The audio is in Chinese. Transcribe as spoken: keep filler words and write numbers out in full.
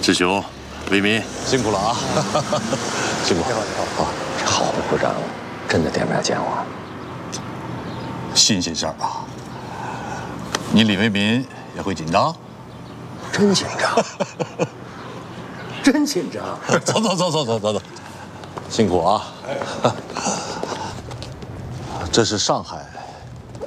志雄，为民辛苦了啊！辛苦。 好，这郝部长真的点名要见我。 新鲜事儿啊！你李为民也会紧张？ 真紧张，真紧张。 走走走走走走走，辛苦啊！这是上海